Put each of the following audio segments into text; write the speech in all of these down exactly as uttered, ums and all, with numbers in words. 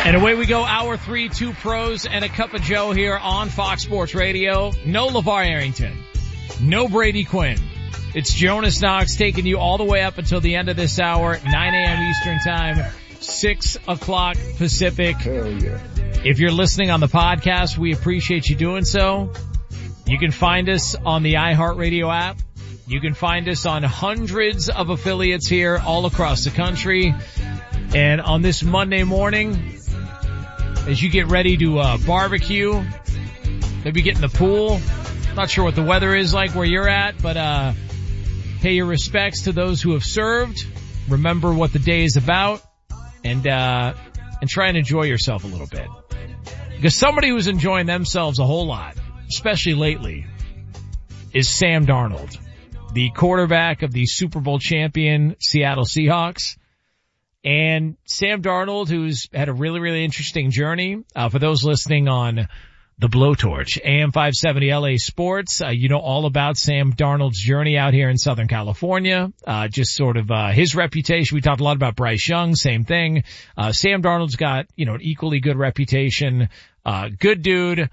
And away we go, hour three, two pros and a cup of Joe here on Fox Sports Radio. No LeVar Arrington. No Brady Quinn. It's Jonas Knox taking you all the way up until the end of this hour, nine a.m. Eastern Time, six o'clock Pacific. Hell yeah. If you're listening on the podcast, we appreciate you doing so. You can find us on the iHeartRadio app. You can find us on hundreds of affiliates here all across the country. And on this Monday morning, as you get ready to uh barbecue, maybe get in the pool. Not sure what the weather is like where you're at, but uh pay your respects to those who have served. Remember what the day is about, and uh and try and enjoy yourself a little bit. Because somebody who's enjoying themselves a whole lot, especially lately, is Sam Darnold, the quarterback of the Super Bowl champion Seattle Seahawks. And Sam Darnold, who's had a really, really interesting journey. Uh, for those listening on the Blowtorch, A M five seventy L A Sports, uh, you know all about Sam Darnold's journey out here in Southern California. Uh, just sort of, uh, his reputation. We talked a lot about Bryce Young, same thing. Uh, Sam Darnold's got, you know, an equally good reputation. Uh, good dude.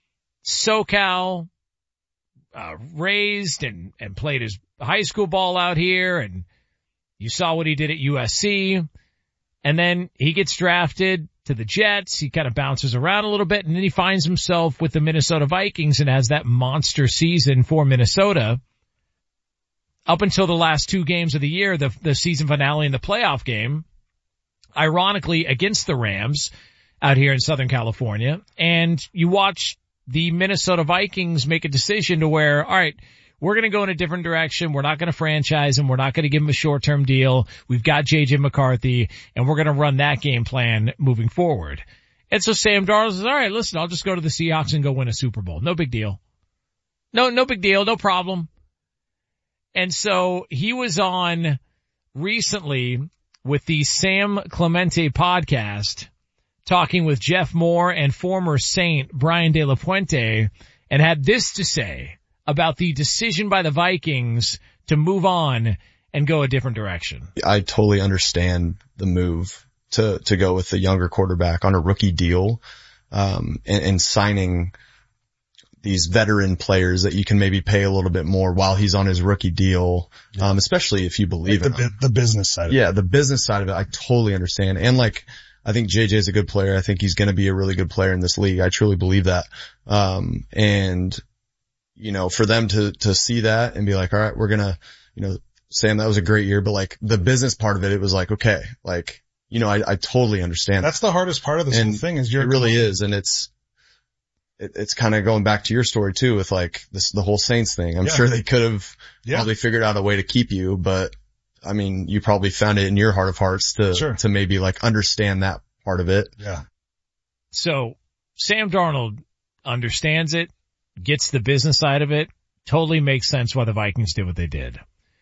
SoCal, uh, raised and, and played his high school ball out here, and you saw what he did at U S C. And then he gets drafted to the Jets. He kind of bounces around a little bit, and then he finds himself with the Minnesota Vikings and has that monster season for Minnesota up until the last two games of the year, the, the season finale and the playoff game, ironically against the Rams out here in Southern California. And you watch the Minnesota Vikings make a decision to where, all right, we're going to go in a different direction. We're not going to franchise him. We're not going to give him a short-term deal. We've got J J McCarthy, and we're going to run that game plan moving forward. And so Sam Darnold says, all right, listen, I'll just go to the Seahawks and go win a Super Bowl. No big deal. No, no big deal. No problem. And so he was on recently with the Sam Clemente podcast talking with Jeff Moore and former Saint Brian De La Puente, and had this to say about the decision by the Vikings to move on and go a different direction. I totally understand the move to, to go with the younger quarterback on a rookie deal, um, and, and signing these veteran players that you can maybe pay a little bit more while he's on his rookie deal. Yeah. Um, especially if you believe like the, in him. The business side of yeah, it. Yeah, the business side of it, I totally understand. And like, I think J J is a good player. I think he's going to be a really good player in this league. I truly believe that. Um, and, you know, for them to, to see that and be like, all right, we're going to, you know, Sam, that was a great year, but like the business part of it, it was like, okay, like, you know, I, I totally understand. That's the hardest part of this and whole thing is you're, it really is. And it's, it, it's kind of going back to your story too with like this, the whole Saints thing. I'm yeah. sure they could have yeah. probably figured out a way to keep you, but I mean, you probably found it in your heart of hearts to, sure. to maybe like understand that part of it. Yeah. So Sam Darnold understands it, gets the business side of it, totally makes sense why the Vikings did what they did.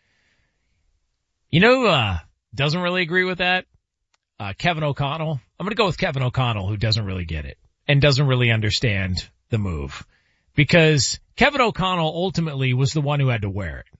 You know, uh, doesn't really agree with that? Uh, Kevin O'Connell. I'm going to go with Kevin O'Connell, who doesn't really get it and doesn't really understand the move, because Kevin O'Connell ultimately was the one who had to wear it.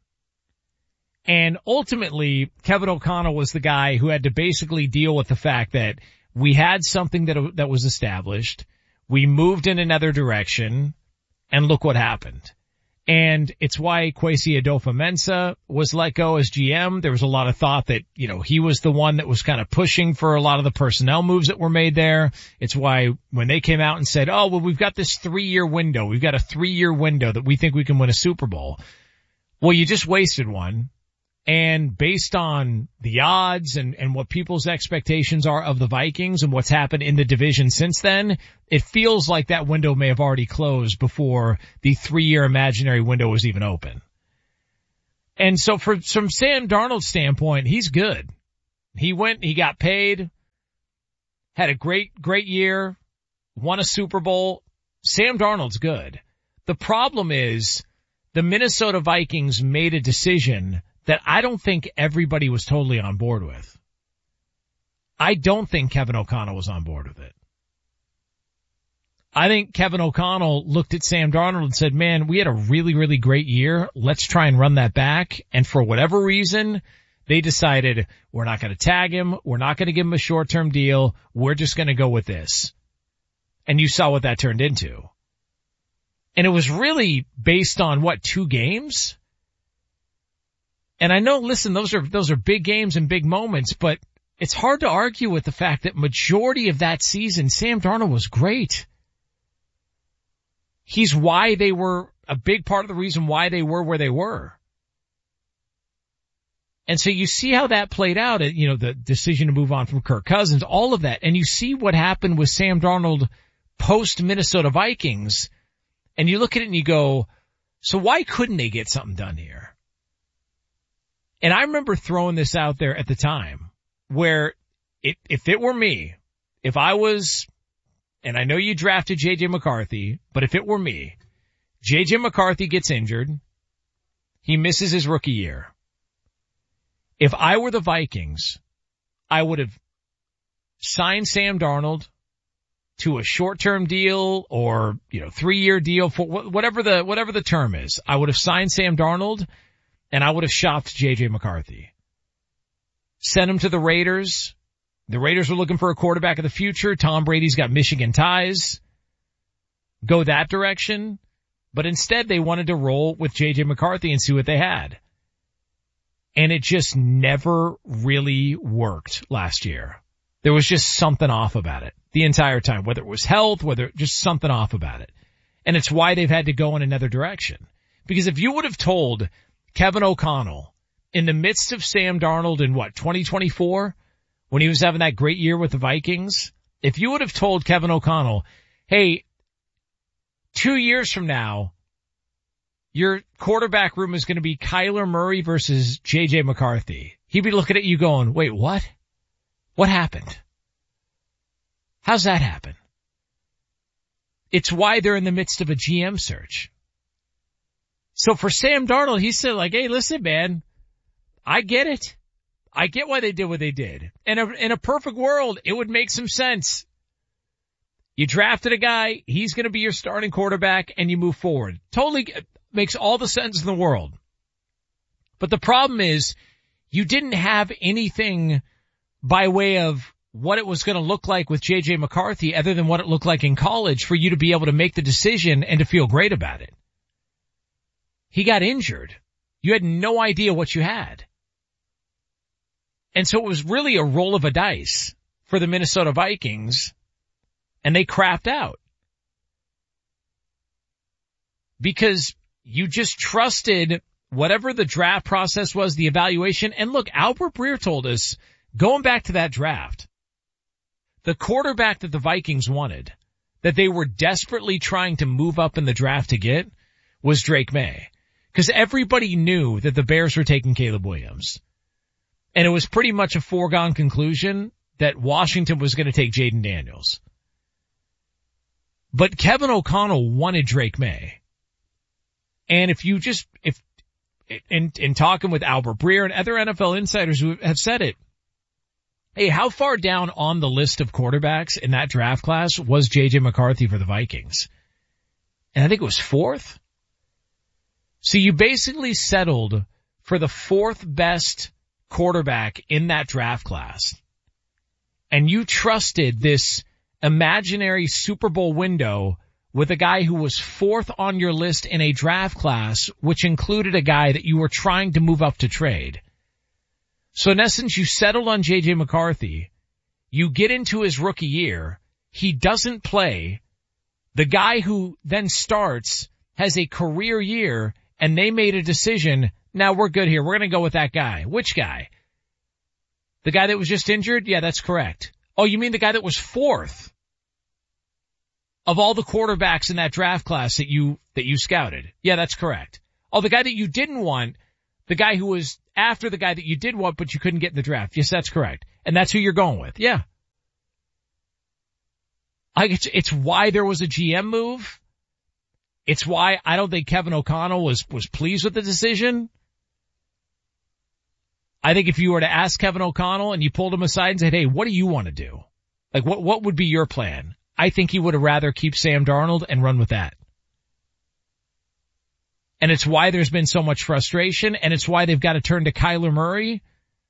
And ultimately, Kevin O'Connell was the guy who had to basically deal with the fact that we had something that, that was established. We moved in another direction. And look what happened. And it's why Kwesi Adolfo-Mensah was let go as G M. There was a lot of thought that, you know, he was the one that was kind of pushing for a lot of the personnel moves that were made there. It's why when they came out and said, oh, well, we've got this three-year window. We've got a three-year window that we think we can win a Super Bowl. Well, you just wasted one. And based on the odds and, and what people's expectations are of the Vikings and what's happened in the division since then, it feels like that window may have already closed before the three-year imaginary window was even open. And so for, from Sam Darnold's standpoint, he's good. He went, he got paid, had a great, great year, won a Super Bowl. Sam Darnold's good. The problem is the Minnesota Vikings made a decision that I don't think everybody was totally on board with. I don't think Kevin O'Connell was on board with it. I think Kevin O'Connell looked at Sam Darnold and said, man, we had a really, really great year. Let's try and run that back. And for whatever reason, They decided, we're not going to tag him. We're not going to give him a short-term deal. We're just going to go with this. And you saw what that turned into. And it was really based on, what, two games? And I know, listen, those are, those are big games and big moments, but it's hard to argue with the fact that majority of that season, Sam Darnold was great. He's why they were, a big part of the reason why they were where they were. And so you see how that played out, you know, the decision to move on from Kirk Cousins, all of that. And you see what happened with Sam Darnold post Minnesota Vikings. And you look at it and you go, so why couldn't they get something done here? And I remember throwing this out there at the time where it, if it were me, if I was, and I know you drafted J J McCarthy, but if it were me, J J McCarthy gets injured. He misses his rookie year. If I were the Vikings, I would have signed Sam Darnold to a short-term deal or, you know, three-year deal for whatever the, whatever the term is. I would have signed Sam Darnold and I would have shopped J J McCarthy. Sent him to the Raiders. The Raiders were looking for a quarterback of the future. Tom Brady's got Michigan ties. Go that direction. But instead they wanted to roll with J J McCarthy and see what they had. And it just never really worked last year. There was just something off about it the entire time, whether it was health, whether just something off about it. And it's why they've had to go in another direction. Because if you would have told Kevin O'Connell in the midst of Sam Darnold in what, twenty twenty-four, when he was having that great year with the Vikings, if you would have told Kevin O'Connell, hey, two years from now, your quarterback room is going to be Kyler Murray versus J J McCarthy, he'd be looking at you going, wait, what? What happened? How's that happen? It's why they're in the midst of a G M search. So for Sam Darnold, he said like, hey, listen, man, I get it. I get why they did what they did. And in a perfect world, it would make some sense. You drafted a guy, he's going to be your starting quarterback, and you move forward. Totally makes all the sense in the world. But the problem is, you didn't have anything by way of what it was going to look like with J J McCarthy other than what it looked like in college for you to be able to make the decision and to feel great about it. He got injured. You had no idea what you had. And so it was really a roll of a dice for the Minnesota Vikings, and they crapped out. Because you just trusted whatever the draft process was, the evaluation. And look, Albert Breer told us, going back to that draft, the quarterback that the Vikings wanted, that they were desperately trying to move up in the draft to get, was Drake May. Because everybody knew that the Bears were taking Caleb Williams. And it was pretty much a foregone conclusion that Washington was going to take Jaden Daniels. But Kevin O'Connell wanted Drake May. And if you just, if, in, in talking with Albert Breer and other N F L insiders who have said it, hey, how far down on the list of quarterbacks in that draft class was J J McCarthy for the Vikings? And I think it was fourth. So you basically settled for the fourth best quarterback in that draft class. And you trusted this imaginary Super Bowl window with a guy who was fourth on your list in a draft class, which included a guy that you were trying to move up to trade. So in essence, you settled on J J McCarthy. You get into his rookie year. He doesn't play. The guy who then starts has a career year, and they made a decision. Now we're good here. We're going to go with that guy. Which guy? The guy that was just injured? Yeah, that's correct. Oh, you mean the guy that was fourth of all the quarterbacks in that draft class that you, that you scouted? Yeah, that's correct. Oh, the guy that you didn't want, the guy who was after the guy that you did want, but you couldn't get in the draft. Yes, that's correct. And that's who you're going with. Yeah. I, it's, it's why there was a G M move. It's why I don't think Kevin O'Connell was, was pleased with the decision. I think if you were to ask Kevin O'Connell and you pulled him aside and said, hey, what do you want to do? Like, what, what would be your plan? I think he would have rather keep Sam Darnold and run with that. And it's why there's been so much frustration, and it's why they've got to turn to Kyler Murray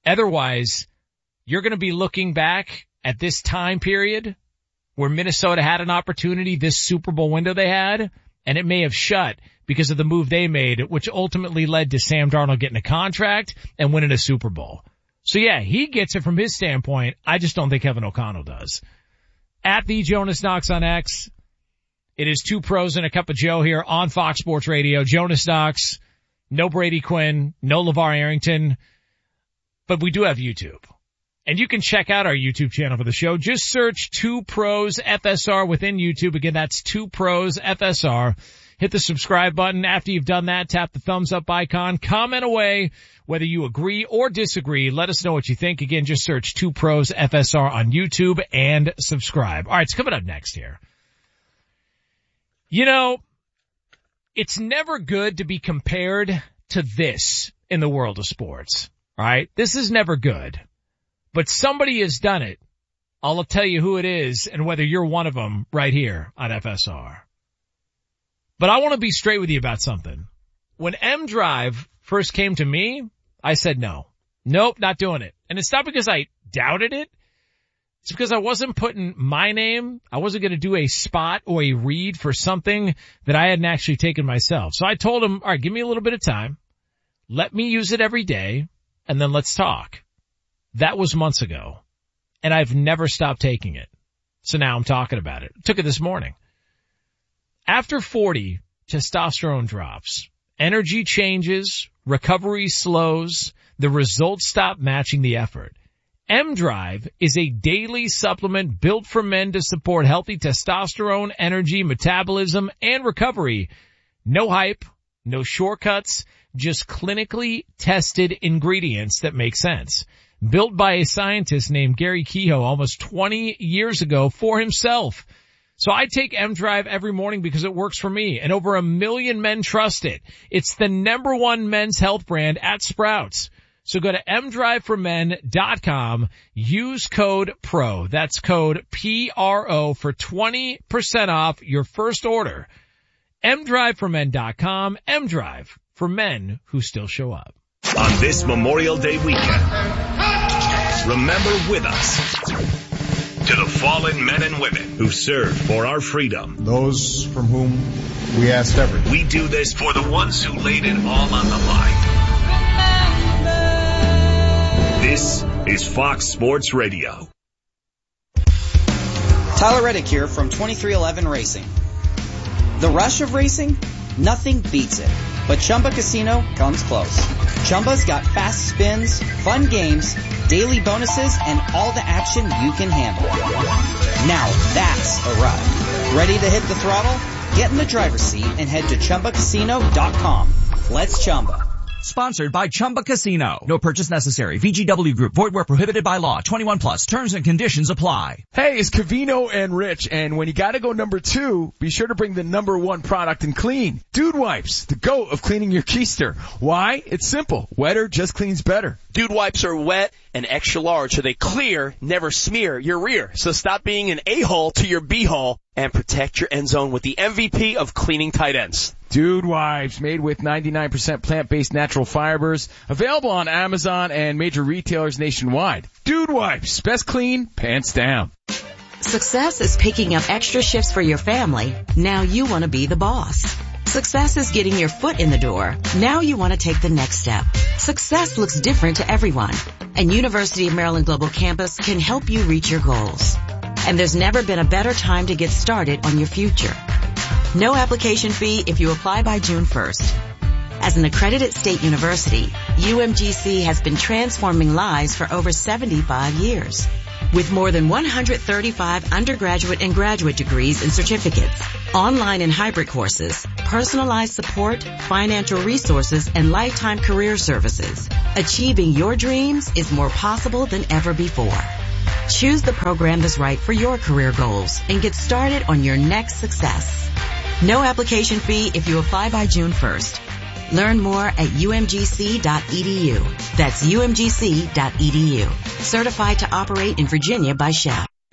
Otherwise, you're going to be looking back at this time period where Minnesota had an opportunity, this Super Bowl window they had, and it may have shut because of the move they made, which ultimately led to Sam Darnold getting a contract and winning a Super Bowl. So yeah, he gets it from his standpoint. I just don't think Kevin O'Connell does. At the Jonas Knox on X, it is Two Pros and a Cup of Joe here on Fox Sports Radio. Jonas Knox, no Brady Quinn, no LeVar Arrington, but we do have YouTube. And you can check out our YouTube channel for the show. Just search Two Pros F S R within YouTube. Again, that's Two Pros F S R. Hit the subscribe button. After you've done that, tap the thumbs up icon. Comment away whether you agree or disagree. Let us know what you think. Again, just search Two Pros F S R on YouTube and subscribe. All right, it's coming up next here. You know, it's never good to be compared to this in the world of sports. All right? This is never good. But somebody has done it. I'll tell you who it is and whether you're one of them right here on F S R. But I want to be straight with you about something. When M Drive first came to me, I said no. Nope, not doing it. And it's not because I doubted it. It's because I wasn't putting my name. I wasn't going to do a spot or a read for something that I hadn't actually taken myself. So I told him, all right, give me a little bit of time. Let me use it every day, and then let's talk. That was months ago, and I've never stopped taking it. So now I'm talking about it. Took it this morning. After forty, testosterone drops. Energy changes. Recovery slows. The results stop matching the effort. M Drive is a daily supplement built for men to support healthy testosterone, energy, metabolism, and recovery. No hype, no shortcuts, just clinically tested ingredients that make sense. Built by a scientist named Gary Kehoe almost twenty years ago for himself. So I take M Drive every morning because it works for me, and over a million men trust it. It's the number one men's health brand at Sprouts. So go to m drive for men dot com, use code PRO. That's code P R O for twenty percent off your first order. m drive for men dot com, M-Drive for men who still show up. On this Memorial Day weekend, remember with us to the fallen men and women who served for our freedom. Those from whom we asked everything. We do this for the ones who laid it all on the line. This is Fox Sports Radio. Tyler Reddick here from twenty-three eleven Racing. The rush of racing? Nothing beats it. But Chumba Casino comes close. Chumba's got fast spins, fun games, daily bonuses, and all the action you can handle. Now that's a ride. Ready to hit the throttle? Get in the driver's seat and head to chumba casino dot com. Let's Chumba. Sponsored by Chumba Casino. No purchase necessary. V G W Group. Void where prohibited by law. twenty-one plus. Terms and conditions apply. Hey, it's Covino and Rich, and when you gotta go number two, be sure to bring the number one product in clean. Dude Wipes, the GOAT of cleaning your keister. Why? It's simple. Wetter just cleans better. Dude Wipes are wet and extra large, so they clear, never smear your rear. So stop being an a-hole to your b-hole and protect your end zone with the M V P of cleaning tight ends. Dude Wipes, made with ninety-nine percent plant-based natural fibers, available on Amazon and major retailers nationwide. Dude Wipes, best clean, pants down. Success is picking up extra shifts for your family. Now you want to be the boss. Success is getting your foot in the door. Now you want to take the next step. Success looks different to everyone, and University of Maryland Global Campus can help you reach your goals. And there's never been a better time to get started on your future. No application fee if you apply by June first. As an accredited state university, U M G C has been transforming lives for over seventy-five years. With more than one hundred thirty-five undergraduate and graduate degrees and certificates, online and hybrid courses, personalized support, financial resources, and lifetime career services, achieving your dreams is more possible than ever before. Choose the program that's right for your career goals and get started on your next success. No application fee if you apply by June first. Learn more at U M G C dot E D U. That's U M G C dot E D U. Certified to operate in Virginia by S H A P.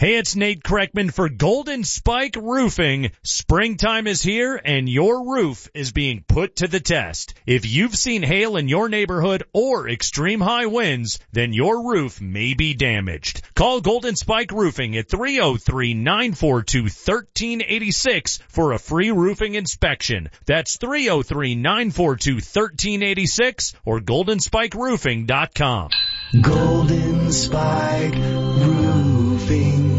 Hey, it's Nate Kreckman for Golden Spike Roofing. Springtime is here and your roof is being put to the test. If you've seen hail in your neighborhood or extreme high winds, then your roof may be damaged. Call Golden Spike Roofing at three oh three, nine four two, one three eight six for a free roofing inspection. That's three oh three, nine four two, one three eight six or golden spike roofing dot com. Golden Spike Roofing.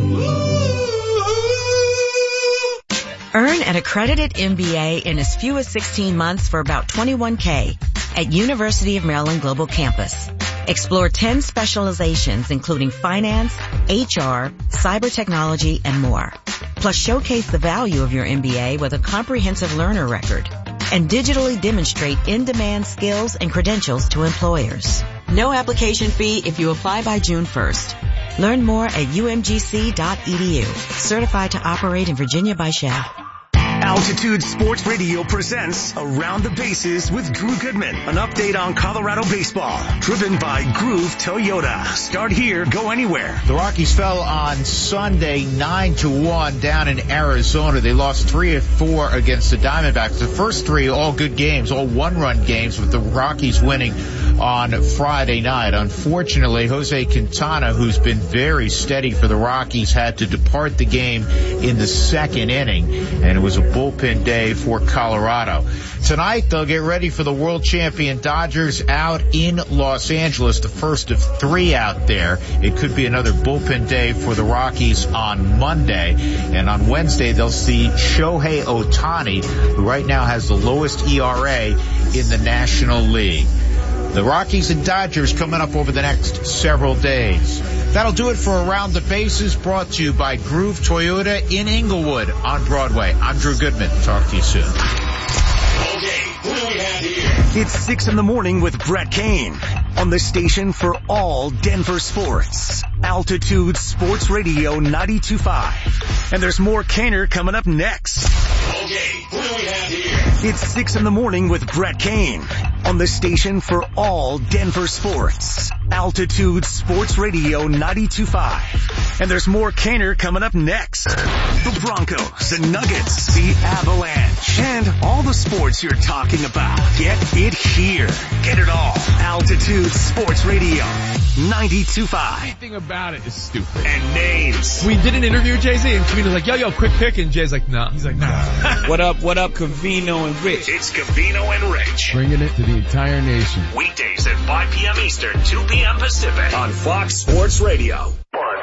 Earn an accredited M B A in as few as sixteen months for about twenty-one K at University of Maryland Global Campus. Explore ten specializations including finance, H R, cyber technology, and more. Plus showcase the value of your M B A with a comprehensive learner record and digitally demonstrate in-demand skills and credentials to employers. No application fee if you apply by June first. Learn more at U M G C dot E D U. Certified to operate in Virginia by Shell. Altitude Sports Radio presents Around the Bases with Drew Goodman. An update on Colorado baseball. Driven by Groove Toyota. Start here, go anywhere. The Rockies fell on Sunday nine to one down in Arizona. They lost three of four against the Diamondbacks. The first three all good games, all one-run games, with the Rockies winning on Friday night. Unfortunately, Jose Quintana, who's been very steady for the Rockies, had to depart the game in the second inning, and it was a bullpen day for Colorado. Tonight, they'll get ready for the world champion Dodgers out in Los Angeles, the first of three out there. It could be another bullpen day for the Rockies on Monday. And on Wednesday, they'll see Shohei Ohtani, who right now has the lowest E R A in the National League. The Rockies and Dodgers coming up over the next several days. That'll do it for Around the Bases, brought to you by Groove Toyota in Inglewood on Broadway. I'm Drew Goodman. Talk to you soon. Okay, who do we have here? It's six in the morning with Brett Kane on the station for all Denver sports. Altitude Sports Radio ninety-two point five. And there's more Kaner coming up next. Okay, who do we have here? It's six in the morning with Brett Kane on the station for all Denver sports. Altitude Sports Radio ninety-two point five. And there's more Kaner coming up next. The Broncos, the Nuggets, the Avalanche, and all the sports you're talking about. Get it here. Get it all. Altitude Sports Radio ninety-two point five. Anything about it is stupid. And names. We did an interview with Jay-Z, and Kavino's like, yo, yo, quick pick, and Jay's like, nah. He's like, nah. What up, what up, Cavino and Rich? It's Cavino and Rich. Bringing it to the entire nation. Weekdays at five p.m. Eastern, two p.m. Pacific on Fox Sports Radio.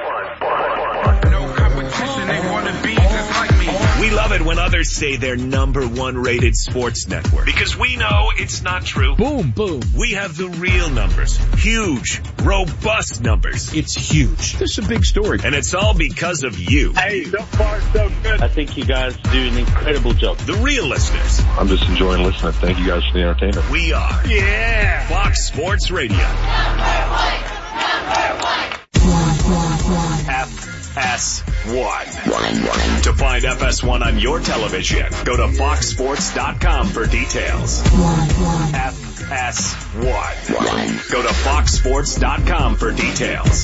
No competition, they want to be just like me. We love it when others say they're number one rated sports network, because we know it's not true. Boom, boom. We have the real numbers. Huge, robust numbers. It's huge. This is a big story. And it's all because of you. Hey, so far so good. I think you guys do an incredible job. The real listeners. I'm just enjoying listening. Thank you guys for the entertainment. We are. Yeah. Fox Sports Radio. Number one. Number one. F S one. To find F S one on your television, go to fox sports dot com for details. F S one. Go to fox sports dot com for details.